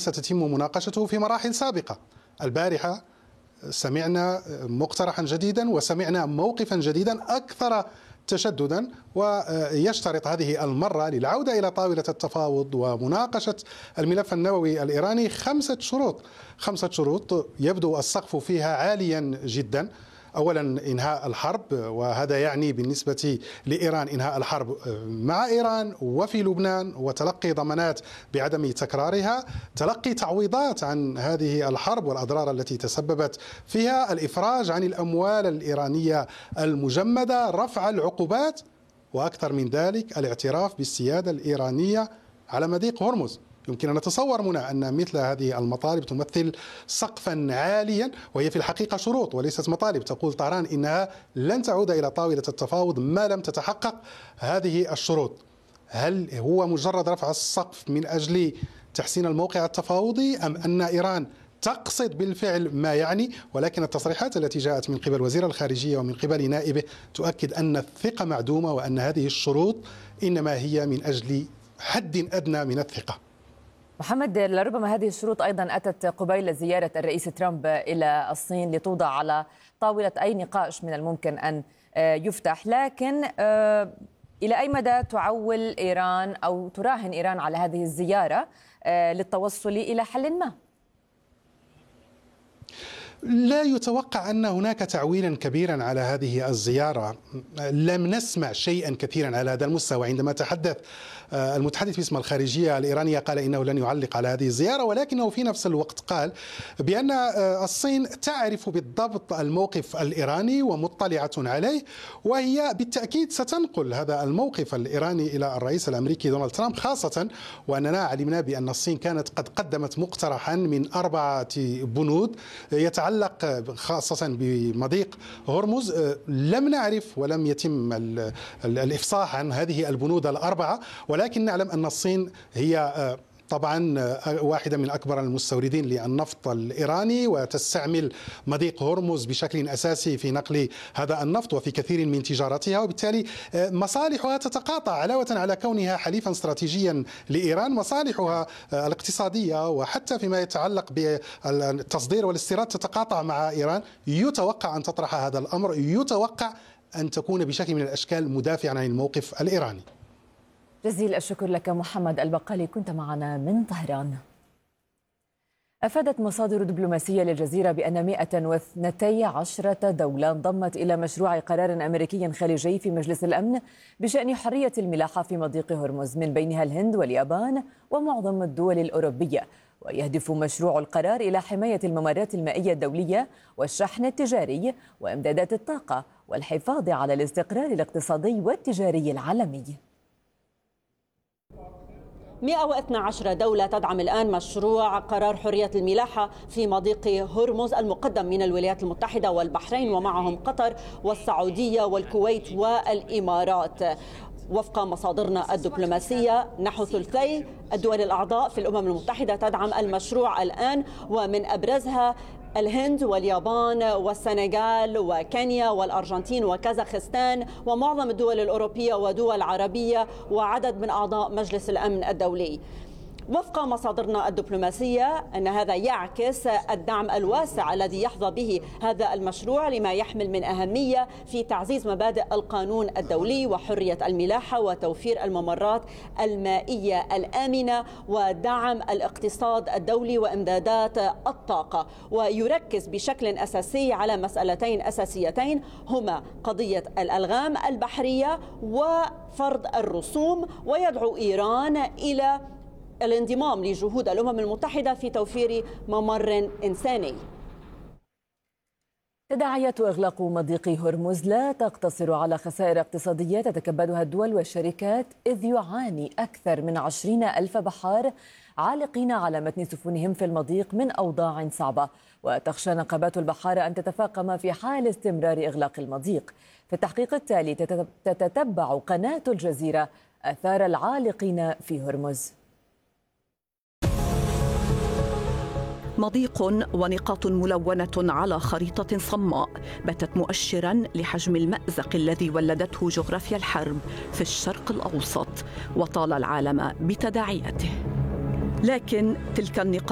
ستتم مناقشته في مراحل سابقة. البارحة سمعنا مقترحا جديدا وسمعنا موقفا جديدا أكثر تشددا، ويشترط هذه المرة للعودة إلى طاولة التفاوض ومناقشة الملف النووي الإيراني 5 شروط. 5 شروط يبدو السقف فيها عاليا جدا. أولا إنهاء الحرب، وهذا يعني بالنسبة لإيران إنهاء الحرب مع إيران وفي لبنان، وتلقي ضمانات بعدم تكرارها، تلقي تعويضات عن هذه الحرب والأضرار التي تسببت فيها، الإفراج عن الأموال الإيرانية المجمدة، رفع العقوبات، وأكثر من ذلك الاعتراف بالسيادة الإيرانية على مضيق هرمز. يمكن أن نتصور هنا أن مثل هذه المطالب تمثل سقفا عاليا، وهي في الحقيقة شروط وليست مطالب. تقول طهران إنها لن تعود إلى طاولة التفاوض ما لم تتحقق هذه الشروط. هل هو مجرد رفع السقف من أجل تحسين الموقع التفاوضي، أم أن إيران تقصد بالفعل ما يعني؟ ولكن التصريحات التي جاءت من قبل وزير الخارجية ومن قبل نائبه تؤكد أن الثقة معدومة، وأن هذه الشروط إنما هي من أجل حد أدنى من الثقة. محمد، لربما هذه الشروط أيضا أتت قبيل زيارة الرئيس ترامب إلى الصين لتوضع على طاولة أي نقاش من الممكن أن يفتح، لكن إلى أي مدى تعول إيران أو تراهن إيران على هذه الزيارة للتوصل إلى حل ما؟ لا يتوقع أن هناك تعويلا كبيرا على هذه الزيارة. لم نسمع شيئا كثيرا على هذا المستوى. عندما تحدث المتحدث باسم الخارجية الإيرانية قال إنه لن يعلق على هذه الزيارة، ولكنه في نفس الوقت قال بأن الصين تعرف بالضبط الموقف الإيراني ومطلعة عليه، وهي بالتأكيد ستنقل هذا الموقف الإيراني إلى الرئيس الأمريكي دونالد ترامب، خاصة وأننا علمنا بأن الصين كانت قد قدمت مقترحا من 4 بنود يتعلق خاصة بمضيق هرمز. لم نعرف ولم يتم الإفصاح عن هذه البنود ال4، ولكن نعلم أن الصين هي طبعا واحدة من أكبر المستوردين للنفط الإيراني، وتستعمل مضيق هرمز بشكل أساسي في نقل هذا النفط وفي كثير من تجارتها، وبالتالي مصالحها تتقاطع علاوة على كونها حليفا استراتيجيا لإيران. مصالحها الاقتصادية وحتى فيما يتعلق بالتصدير والاستيراد تتقاطع مع إيران. يتوقع أن تطرح هذا الأمر، يتوقع أن تكون بشكل من الأشكال مدافعا عن الموقف الإيراني. جزيل الشكر لك محمد البقالي، كنت معنا من طهران. أفادت مصادر دبلوماسية للجزيرة بأن 112 دولة انضمت إلى مشروع قرار أمريكي خليجي في مجلس الأمن بشأن حرية الملاحة في مضيق هرمز، من بينها الهند واليابان ومعظم الدول الأوروبية. ويهدف مشروع القرار إلى حماية الممرات المائية الدولية والشحن التجاري وإمدادات الطاقة والحفاظ على الاستقرار الاقتصادي والتجاري العالمي. 112 دولة تدعم الآن مشروع قرار حرية الملاحة في مضيق هرمز المقدم من الولايات المتحدة والبحرين، ومعهم قطر والسعودية والكويت والإمارات. وفق مصادرنا الدبلوماسية نحو ثلثي الدول الأعضاء في الأمم المتحدة تدعم المشروع الآن، ومن أبرزها الهند واليابان والسنغال وكينيا والأرجنتين وكازاخستان ومعظم الدول الأوروبية ودول عربية وعدد من أعضاء مجلس الأمن الدولي. وفق مصادرنا الدبلوماسية أن هذا يعكس الدعم الواسع الذي يحظى به هذا المشروع لما يحمل من أهمية في تعزيز مبادئ القانون الدولي وحرية الملاحة وتوفير الممرات المائية الآمنة ودعم الاقتصاد الدولي وإمدادات الطاقة. ويركز بشكل أساسي على مسألتين أساسيتين هما قضية الألغام البحرية وفرض الرسوم، ويدعو إيران إلى الانضمام لجهود الأمم المتحدة في توفير ممر إنساني. تداعيات إغلاق مضيق هرمز لا تقتصر على خسائر اقتصادية تتكبدها الدول والشركات، إذ يعاني أكثر من 20,000 بحار عالقين على متن سفنهم في المضيق من أوضاع صعبة، وتخشى نقابات البحار أن تتفاقم في حال استمرار إغلاق المضيق. في التحقيق التالي تتتبع قناة الجزيرة آثار العالقين في هرمز. مضيق ونقاط ملونة على خريطة صماء باتت مؤشراً لحجم المأزق الذي ولدته جغرافيا الحرب في الشرق الأوسط وطال العالم بتداعياته. لكن تلك النقاط